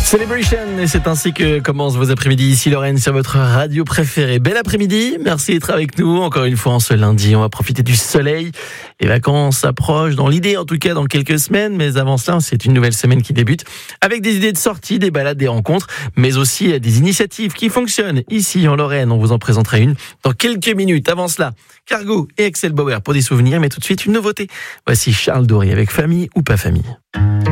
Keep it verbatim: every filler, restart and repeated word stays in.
Celebration, et c'est ainsi que commencent vos après-midi ici Lorraine sur votre radio préférée. Bel après-midi, merci d'être avec nous encore une fois en ce lundi. On va profiter du soleil. Les vacances approchent, dans l'idée en tout cas dans quelques semaines, mais avant cela c'est une nouvelle semaine qui débute avec des idées de sortie, des balades, des rencontres, mais aussi des initiatives qui fonctionnent ici en Lorraine. On vous en présentera une dans quelques minutes. Avant cela, Cargo et Axel Bauer pour des souvenirs, mais tout de suite une nouveauté. Voici Charles Doré avec Famille ou pas famille.